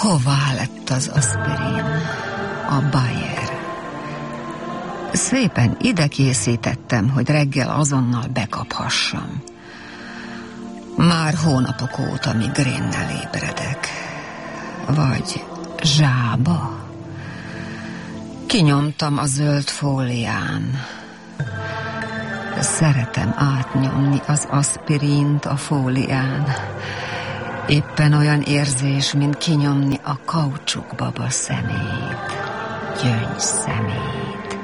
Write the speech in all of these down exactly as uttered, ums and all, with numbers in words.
Hová lett az aspirin? A Bayer. Szépen ide készítettem, hogy reggel azonnal bekaphassam. Már hónapok óta migrénnel ébredek. Vagy zsába. Kinyomtam a zöld fólián. Szeretem átnyomni az aspirint a fólián. Éppen olyan érzés, mint kinyomni a kaucsukbaba szemét. Gyöngy szemét.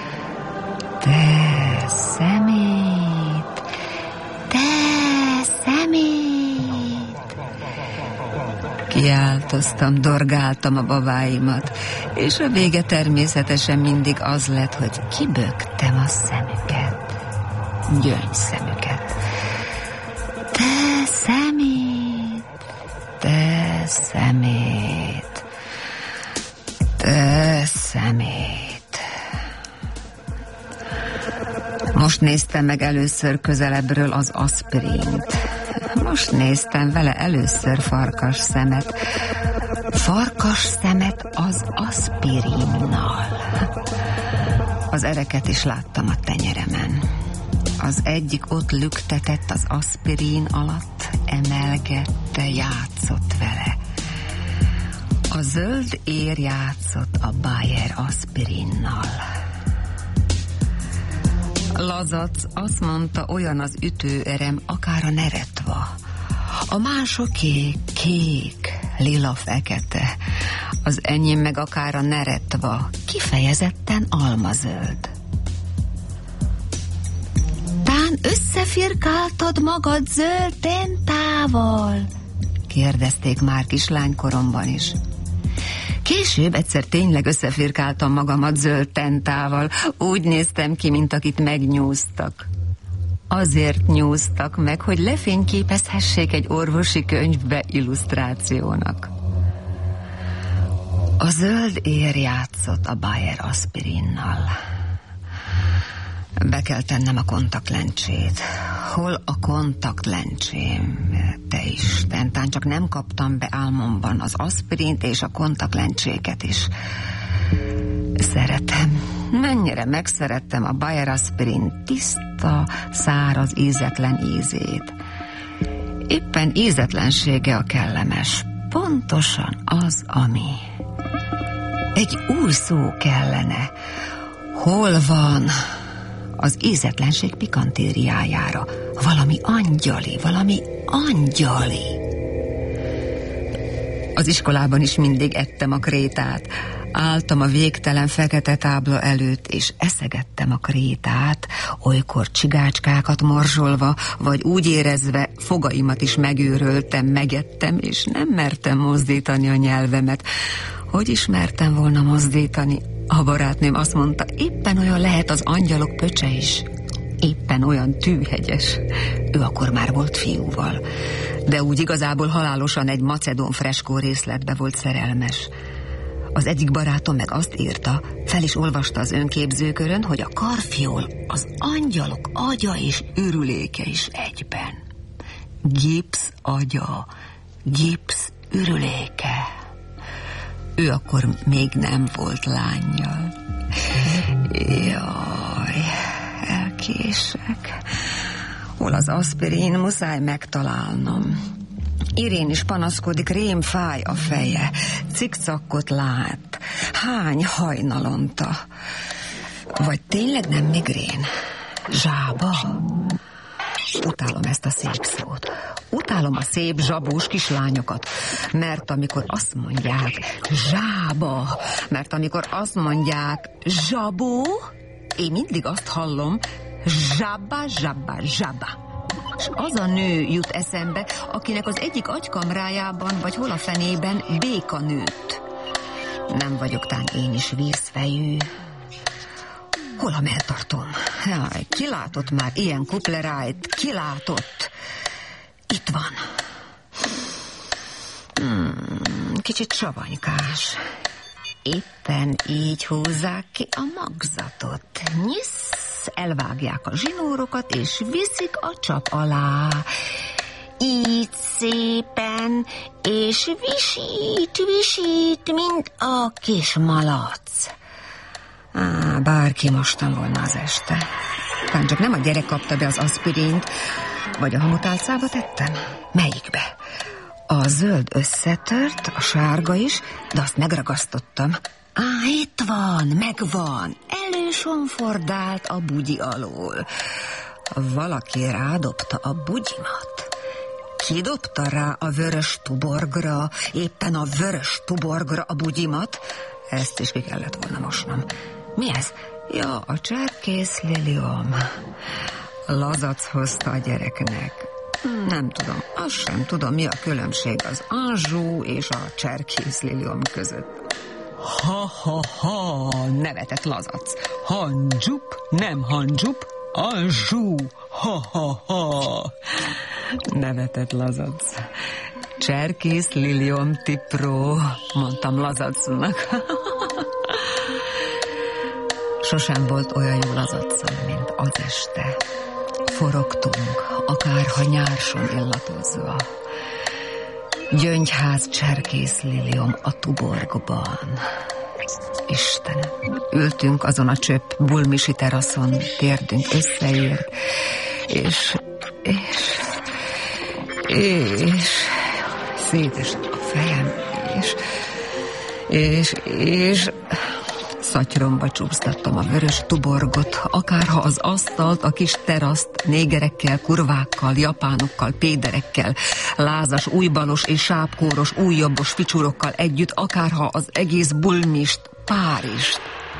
Te szemét. Te szemét. Kiáltoztam, dorgáltam a babáimat, és a vége természetesen mindig az lett, hogy kiböktem a szemüket. Gyöngy szemüket. Te szemét. Te szemét. Te szemét. Most néztem meg először közelebbről az aspirint. Most néztem vele először farkas szemet. Farkas szemet az aspirinnal. Az ereket is láttam a tenyeremen. Az egyik ott lüktetett az aspirin alatt, emelgette, játszott vele. A zöld ér játszott a Bayer aspirinnal. Lazac azt mondta, olyan az ütőerem, akár a neretva. A másoké kék, lila, fekete. Az enyém meg akár a neretva, kifejezetten almazöld. Tán összefirkáltad magad zöld tentával? Kérdezték már kislánykoromban is. Később egyszer tényleg összefirkáltam magamat zöld tentával. Úgy néztem ki, mint akit megnyúztak. Azért nyúztak meg, hogy lefényképezhessék egy orvosi könyvbe illusztrációnak. A zöld ér játszott a Bayer aspirinnal. Be kell tennem a kontaktlencsét. Hol a kontaktlencsém? Te Isten, tán csak nem kaptam be álmomban az aspirint és a kontaktlencséket is. Szeretem. Mennyire megszerettem a Bayer aspirin tiszta, száraz, ízetlen ízét. Éppen ízetlensége a kellemes. Pontosan az, ami. Egy új szó kellene. Hol van az ízetlenség pikantériájára? Valami angyali, valami angyali. Az iskolában is mindig ettem a krétát. Álltam a végtelen fekete tábla előtt, és eszegettem a krétát, olykor csigácskákat morzsolva, vagy úgy érezve fogaimat is megőröltem, megettem, és nem mertem mozdítani a nyelvemet. Hogy ismertem volna mozdítani? A barátnőm azt mondta, éppen olyan lehet az angyalok pöcse is. Éppen olyan tűhegyes. Ő akkor már volt fiúval. De úgy igazából halálosan egy macedón freskó részletbe volt szerelmes. Az egyik barátom meg azt írta, fel is olvasta az önképzőkörön, hogy a karfiol az angyalok agya és ürüléke is egyben. Gipsz agya, gipsz ürüléke. Ő akkor még nem volt lánnyal. Jaj, elkések. Hol az aspirin, muszáj megtalálnom. Irén is panaszkodik, rém fáj a feje. Cikcakkot lát. Hány hajnalonta. Vagy tényleg nem migrén? Zsába? Utálom ezt a szép szót. Utálom a szép zsabós kislányokat. Mert amikor azt mondják zsába, mert amikor azt mondják zsabó, én mindig azt hallom, zsába, zsába, zsába. És az a nő jut eszembe, akinek az egyik agykamrájában, vagy hol a fenében béka nőtt. Nem vagyok tán én is vízfejű. Hol a melltartóm? Jaj, ki látott már ilyen kuplerájt? Ki látott? Itt van. Hmm, kicsit savanykás. Éppen így húzzák ki a magzatot. Nyisz, elvágják a zsinórokat, és viszik a csap alá. így szépen, és visít, visít, mint a kis malac. Á, bárki mostan volna az este. Tán csak nem a gyerek kapta be az aspirint, vagy a hamutálcába tettem? Melyikbe? A zöld összetört, a sárga is, de azt megragasztottam. Á, itt van, megvan. Elősonfordált a bugyi alól. Valaki rádobta a bugyimat. Kidobta rá a vörös tuborgra, éppen a vörös tuborgra a bugyimat. Ezt is ki kellett volna mosnom. Mi ez? Ja, a cserkész liliom. Lazac hozta a gyereknek. Nem tudom, azt sem tudom, mi a különbség az Anjou és a cserkész liliom között. Ha-ha-ha, nevetett Lazac. Handzsup, nem Handzsup, Anjou, ha-ha-ha. Nevetett Lazac. Cserkész liliom tipró, mondtam Lazacnak. Sosem volt olyan jó Lazaccom, mint az este. Forogtunk, akárha nyárson illatozva. Gyöngyház cserkész liliom a tuborgban. Istenem, ültünk azon a csöpp bulmisi teraszon, térdünk összeért, és, és, és szétesett a fejem, és, és, és szatyromba csúsztattam a vörös tuborgot, akárha az asztalt, a kis teraszt, négerekkel, kurvákkal, japánokkal, péderekkel, lázas, újbalos és sápkóros, újjobbos ficsurokkal együtt, akárha az egész bulmist, Párizst.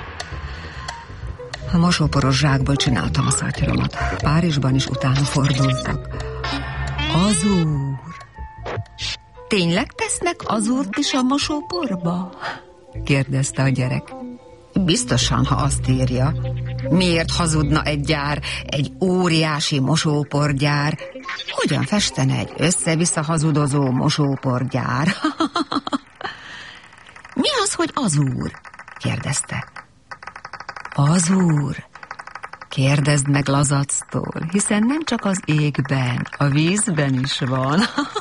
A mosóporos zsákból csináltam a szatyromat. Párizsban is utána fordultak. Azúr. Tényleg tesznek azúrt is a mosóporba? Kérdezte a gyerek. Biztosan, ha azt írja. Miért hazudna egy gyár, egy óriási mosóporgyár? Hogyan festene egy össze-vissza hazudozó mosóporgyár? Mi az, hogy azúr? Kérdezte. Azúr? Kérdezd meg Lazactól, hiszen nem csak az égben, a vízben is van.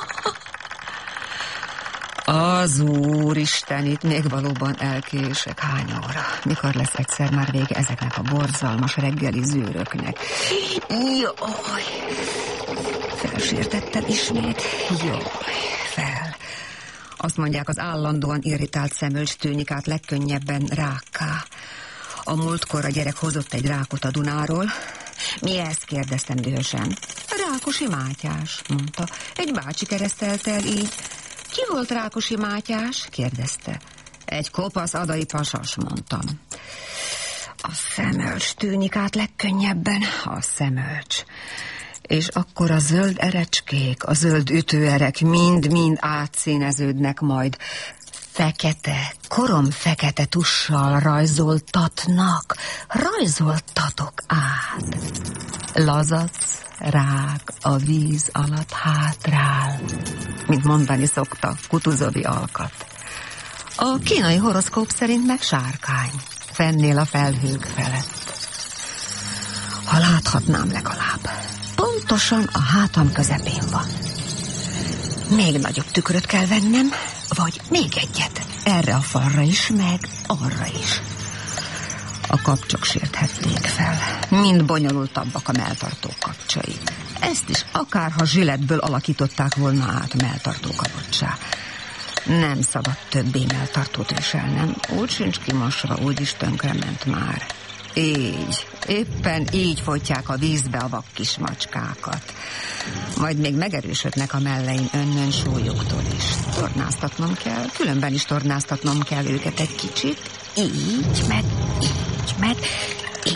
Az úristen, itt még valóban elkések. Hány óra? Mikor lesz egyszer már vége ezeknek a borzalmas reggeli zűröknek? Jaj! Felsértettem ismét. Jaj, fel. Azt mondják, az állandóan irritált szemölcs tűnik át legkönnyebben rákká. A múltkor a gyerek hozott egy rákot a Dunáról. Mi ezt? Kérdeztem dühösen. Rákosi Mátyás, mondta. Egy bácsi keresztelt el így. Ki volt Rákosi Mátyás? Kérdezte. Egy kopasz adai pasas, mondtam. A szemölcs tűnik át legkönnyebben, a szemölcs. És akkor a zöld erecskék, a zöld ütőerek mind-mind átszíneződnek majd. Fekete, korom fekete tussal rajzoltatnak, rajzoltatok át. Lazac, rák a víz alatt hátrál, mint mondani szokta Kutuzovi alkat. A kínai horoszkóp szerint meg sárkány, fennél a felhők felett. Ha láthatnám legalább, pontosan a hátam közepén van. Még nagyobb tükröt kell vennem, vagy még egyet, erre a falra is, meg arra is. A kapcsok sérthették fel. Mind bonyolultabbak a melltartó kapcsai. Ezt is akárha zsiletből alakították volna át melltartó kapocsá. Nem szabad többé melltartót viselnem. Úgy sincs kimosva, úgyis tönkrement már. Így, éppen így folytják a vízbe a vak kis macskákat. Majd még megerősödnek a melleim önnön súlyuktól is. Tornáztatnom kell, különben is tornáztatnom kell őket egy kicsit. Így, meg így, meg így.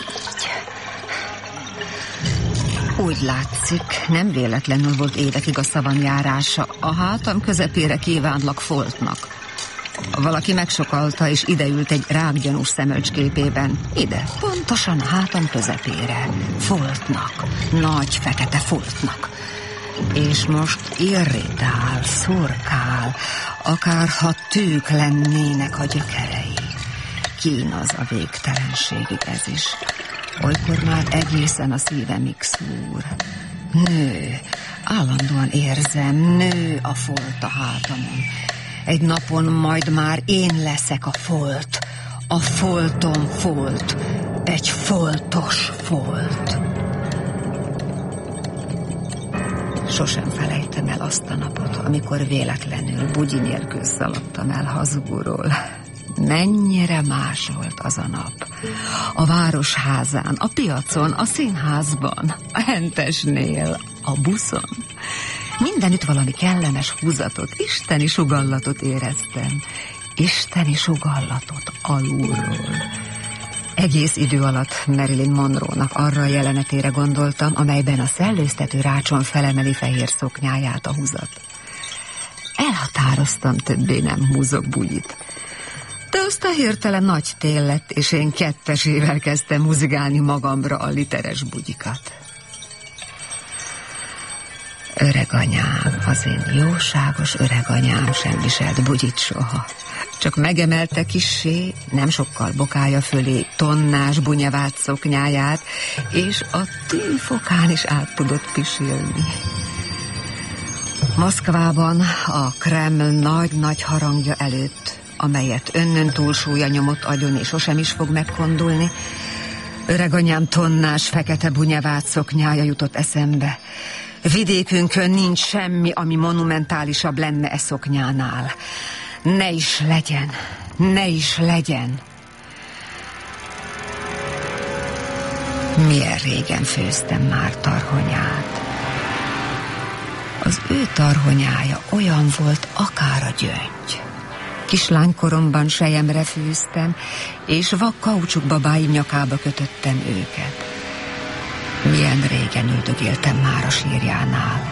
Úgy látszik, nem véletlenül volt évekig a szavam járása. A hátam közepére kívánlak foltnak. Valaki megsokalta, és ideült egy rákgyanús szemölcsképében. Ide, pontosan hátam közepére. Foltnak, nagy fekete foltnak. És most irritál, szurkál, akárha tűk lennének a gyökerei. Kínaz a végtelenségig ez is. Olykor már egészen a szívemig szúr. Nő, Állandóan érzem, nő a folt a hátamon. Egy napon majd már én leszek a folt. A foltom folt. Egy foltos folt. Sosem felejtem el azt a napot, amikor véletlenül bugyi nélkül szaladtam el hazugról. Mennyire más volt az a nap. A városházán, a piacon, a színházban, a hentesnél, a buszon. Mindenütt valami kellemes húzatot, isteni sugallatot éreztem. Isteni sugallatot alulról. Egész idő alatt Marilyn Monroe-nak arra a jelenetére gondoltam, amelyben a szellőztető rácson felemeli fehér szoknyáját a húzat. Elhatároztam, többé nem húzok bugyit. De aztán hirtelen nagy tél lett, és én kettesével kezdtem húzigálni magamra a literes bugyikat. Öreganyám, az én jóságos öreganyám sem viselt bugyit soha. Csak megemelte kissé, nem sokkal bokája fölé tonnás bunyevát szoknyáját, és a tűfokán is át tudott pisilni. Moszkvában a Kreml nagy-nagy harangja előtt, amelyet önnön túlsúlya nyomott agyon, és sosem is fog megkondulni, öreganyám tonnás fekete bunyevát szoknyája jutott eszembe. Vidékünkön nincs semmi, ami monumentálisabb lenne e szoknyánál. Ne is legyen, ne is legyen. Milyen régen főztem már tarhonyát. Az ő tarhonyája olyan volt, akár a gyöngy. Kislánykoromban selyemre fűztem, és vak kaucsukbabáim nyakába kötöttem őket. Milyen régen üldögéltem már a sírjánál.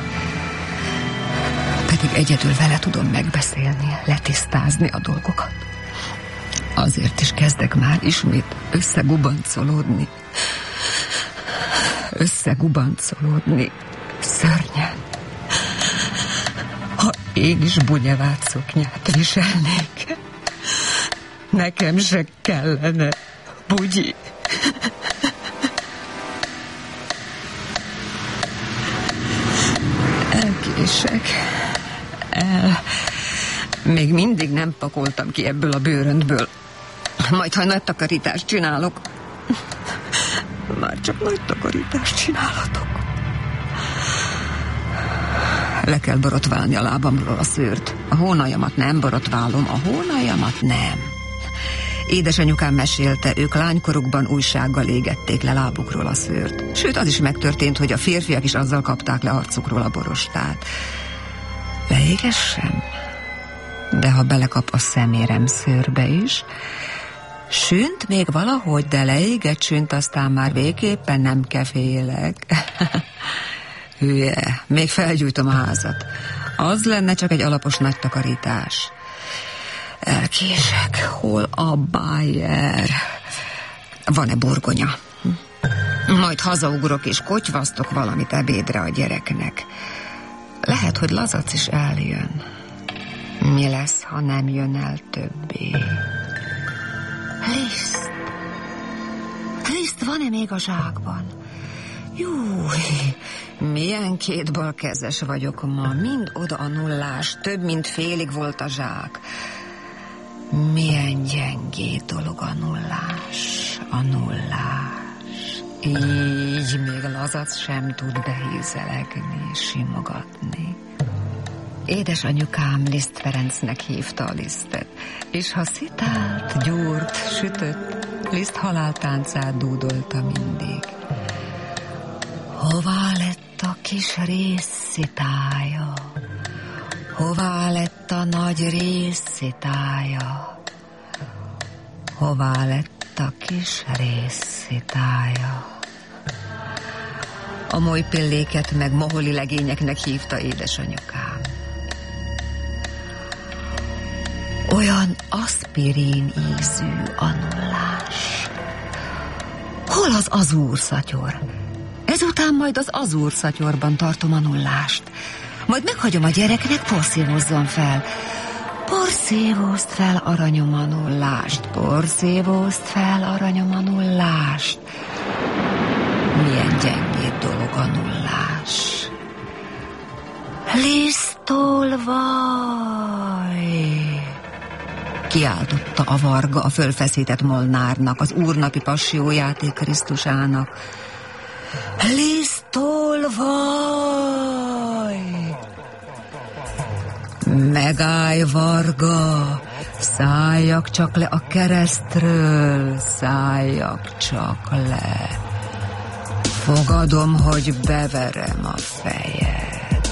Pedig egyedül vele tudom megbeszélni, letisztázni a dolgokat. Azért is kezdek már ismét összegubancolódni. Összegubancolódni. Szörnyen. Ha én is bunyevát szoknyát viselnék, nekem se kellene bugyi. Elkések. El. Még mindig nem pakoltam ki ebből a bőröntből. Majd, ha nagy takarítást csinálok, már csak nagy takarítást csinálhatok. Le kell borotválni a lábamról a szőrt. A hónaljamat nem borotválom, a hónaljamat nem. Édesanyukám mesélte, ők lánykorukban újsággal égették le lábukról a szőrt. Sőt, az is megtörtént, hogy a férfiak is azzal kapták le arcukról a borostát. Leégessem? De ha belekap a szemérem szőrbe is, sünt még valahogy, de leégett sünt, aztán már végképpen nem kefélek. Hülye, még felgyújtom a házat. Az lenne csak egy alapos nagy takarítás. Elkések. Hol a Bayer? Van-e burgonya? Majd hazaugrok és kotyvasztok valamit ebédre a gyereknek. Lehet, hogy Lazac is eljön. Mi lesz, ha nem jön el többé? Liszt. Liszt van-e még a zsákban? Júj, milyen kétbalkezes vagyok ma. Mind oda a nullás, több mint félig volt a zsák. Milyen gyengé dolog a nullás, a nullás. Így még Lazac sem tud behízelegni, simogatni. Édesanyukám Liszt Ferencnek hívta a Lisztet, és ha szitált, gyúrt, sütött, Liszt haláltáncát dúdolta mindig. Hová lett a kis részszitája? Hová lett a nagy részszitája? Hová lett a kis részszitája? A molypilléket meg moholi legényeknek hívta édesanyukám. Olyan aszpirin ízű a nullás. Hol az azúr szatyor? Ezután majd az azúr szatyorban tartom a nullást. Majd meghagyom a gyereknek, porszívózzon fel. Porszívózd fel, aranyom, a nullást. Porszívózd fel, aranyom, a nullást. Milyen gyengéd dolog a nullás. Lisztolvaj! Kiáltotta a varga a fölfeszített Molnárnak, az úrnapi passiójáték Krisztusának. Lisztolvaj! Megállj, varga! Szálljak csak le a keresztről, szálljak csak le. Fogadom, hogy beverem a fejed.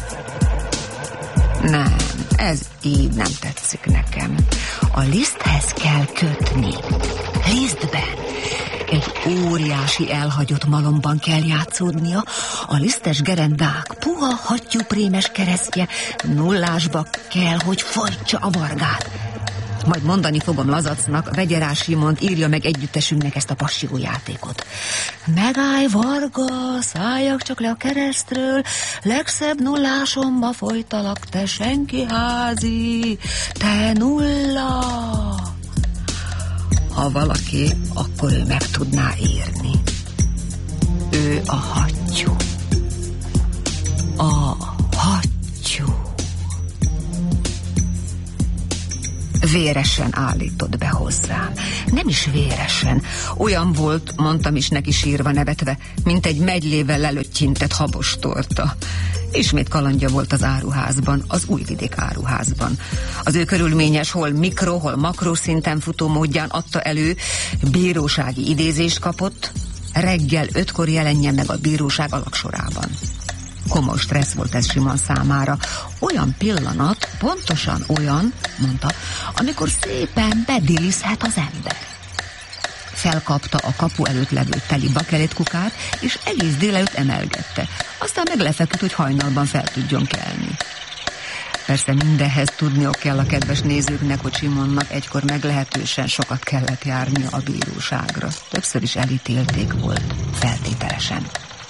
Nem, ez így nem tetszik nekem. A liszthez kell kötni. Lisztben. Egy óriási elhagyott malomban kell játszódnia, a lisztes gerendák puha hattyúprémes keresztje nullásba kell, hogy folytsa a vargát. Majd mondani fogom Lazacnak, vegye rá Simont, írja meg együttesünknek ezt a passiójátékot. Megállj, varga, szálljak csak le a keresztről, legszebb nullásomba folytalak, te senki házi, te nulla. Ha valaki, akkor ő meg tudná írni. Ő a hattyú. A hattyú. Véresen állított be hozzám. Nem is véresen. Olyan volt, mondtam is neki sírva nevetve, mint egy megylével lelöttyintett habostorta. Ismét kalandja volt az áruházban, az Újvidék áruházban. Az ő körülményes, hol mikro, hol makro szinten futó módján adta elő, bírósági idézést kapott, reggel ötkor jelenjen meg a bíróság alaksorában. Komoly stressz volt ez Simon számára. Olyan pillanat, pontosan olyan, mondta, amikor szépen bedilizhet az ember. Felkapta a kapu előtt levő teli bakelitkukát, és egész délelőtt emelgette. Aztán meg lefeküdt, hogy hajnalban fel tudjon kelni. Persze mindenhez tudniok kell a kedves nézőknek, hogy Simonnak egykor meglehetősen sokat kellett járnia a bíróságra. Többször is elítélték volt, feltételesen.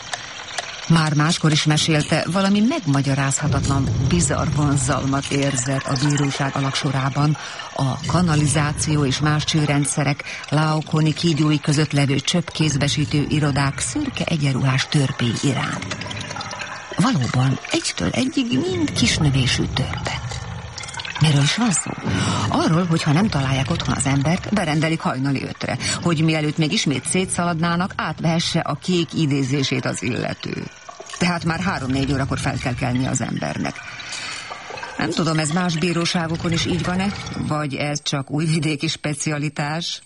Már máskor is mesélte, valami megmagyarázhatatlan bizarr vonzalmat érzett a bíróság alaksorában, a kanalizáció és más csőrendszerek, laokoni kígyói között levő csöppkézbesítő irodák szürke egyenruhás törpély iránt. Valóban egytől egyig mind kisnövésű törpet. Miről is van szó? Arról, hogy ha nem találják otthon az embert, berendelik hajnali ötre, hogy mielőtt még ismét szétszaladnának, átvehesse a kék idézését az illető. Tehát már három-négy órakor fel kell kelni az embernek. Nem tudom, ez más bíróságokon is így van-e? Vagy ez csak újvidéki specialitás?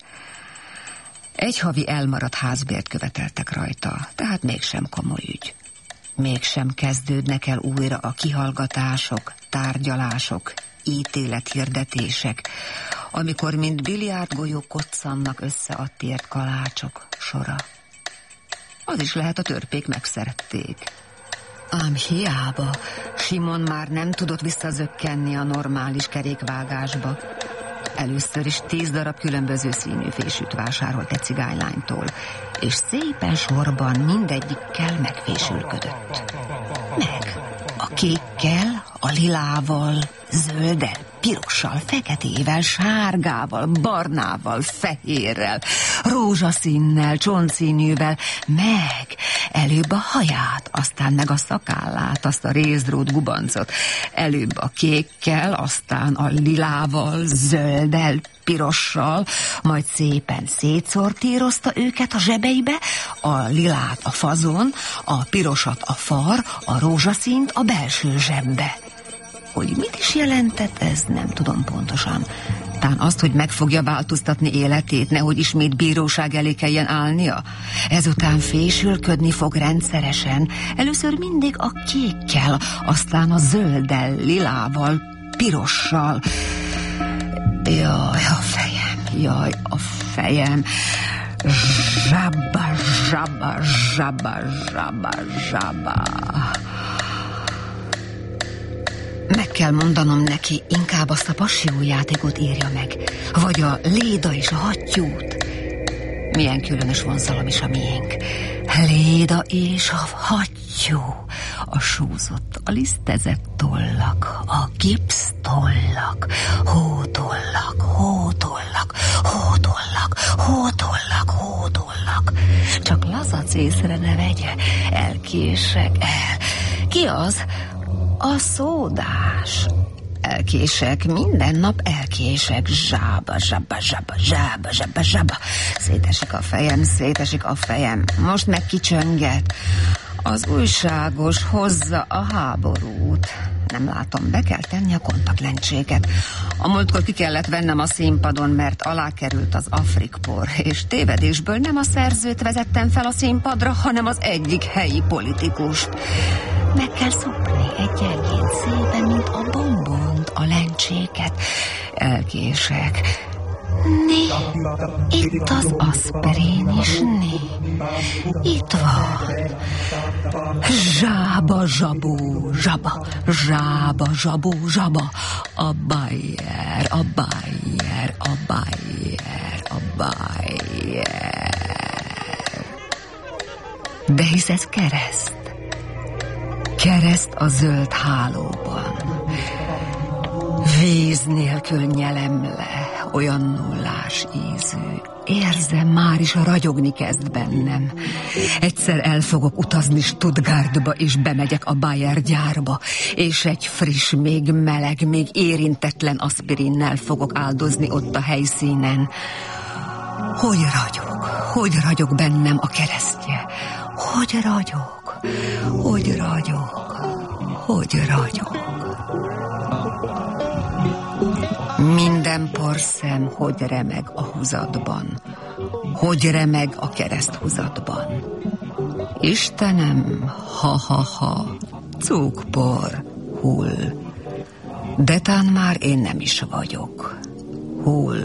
Egy havi elmaradt házbért követeltek rajta, tehát mégsem komoly ügy. Mégsem kezdődnek el újra a kihallgatások, tárgyalások, ítélethirdetések, amikor mint biliárdgolyók koccannak össze a tért kalácsok sora. Az is lehet, a törpék megszerették. Ám hiába, Simon már nem tudott visszazökkenni a normális kerékvágásba. Először is tíz darab különböző színű fésűt vásárolt egy cigánylánytól, és szépen sorban mindegyikkel megfésülködött. Meg a kékkel, a lilával, zölddel, pirossal, feketével, sárgával, barnával, fehérrel, rózsaszínnel, csontszínűvel, meg előbb a haját, aztán meg a szakállát, azt a rézdrót gubancot, előbb a kékkel, aztán a lilával, zölddel, pirossal, majd szépen szétszortírozta őket a zsebeibe, a lilát a fazon, a pirosat a far, a rózsaszínt a belső zsebbe. Hogy mit is jelentett ez, nem tudom pontosan. Tán azt, hogy meg fogja változtatni életét, nehogy ismét bíróság elé kelljen állnia. Ezután fésülködni fog rendszeresen. Először mindig a kékkel, aztán a zölddel, lilával, pirossal. Jaj, a fejem, jaj, a fejem. Zsabba, zsabba, zsabba, zsabba, zsabba. Meg kell mondanom neki, inkább azt a passiójátékot írja meg, vagy a Léda és a hattyút. Milyen különös vonzalom is a miénk. Léda és a hattyú, a súzott, a lisztezett tollak, a gipsz tollak, hótollak, hótollak, hótollak, hótollak, hótollak. Csak lazac észre ne vegye, elkések el. Ki az? a szódás. Elkések, minden nap elkések. Zsába, zsába, zsába, zsába, zsába, zsába. Szétesik a fejem, szétesik a fejem. Most meg kicsönget. Az újságos hozza a háborút. Nem látom, be kell tenni a kontaktlencséket. A múltkor ki kellett vennem a színpadon, mert alá került az afrikpor, és tévedésből nem a szerzőt vezettem fel a színpadra, hanem az egyik helyi politikust. Meg kell szopni egyenként szépen, mint a bombont, a lencséket. Elkések. Né, itt az aspirin is, né. Itt van. Zsába, zsabó, zsaba, zsába, zsabó, zsaba. A Bayer, a Bayer, a Bayer, a Bayer. De hisz ez kereszt. Kereszt a zöld hálóban. Víz nélkül nyelem le, olyan nullás ízű. Érzem, már is ragyogni kezd bennem. Egyszer el fogok utazni Stuttgartba, és bemegyek a Bayer gyárba, és egy friss, még meleg, még érintetlen aspirinnel fogok áldozni ott a helyszínen. Hogy ragyog, hogy ragyog bennem a keresztje. Hogy ragyog, hogy ragyog, hogy ragyog. Minden porszem, hogy remeg a húzatban, hogy remeg a kereszthúzatban. Istenem, ha-ha-ha, cukpor, hull, de tán már én nem is vagyok. Hull,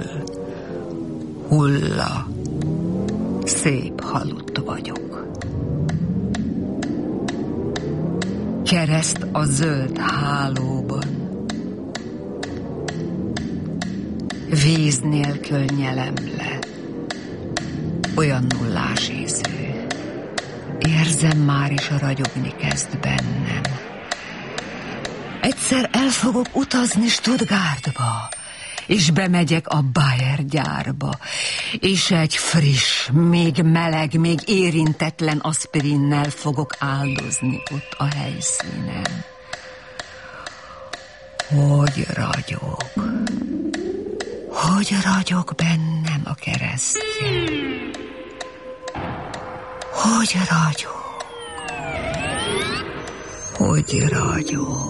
hulla, szép halott vagyok. Kereszt a zöld hálóban, víz nélkül nyelem le, olyan nullás ízű. Érzem, már is ragyogni kezd bennem. Egyszer el fogok utazni Stuttgartba, és bemegyek a Bayer gyárba, és egy friss, még meleg, még érintetlen aspirinnel fogok áldozni ott a helyszínen. Hogy ragyog, hogy ragyog bennem a keresztje. Hogy ragyog, hogy ragyog.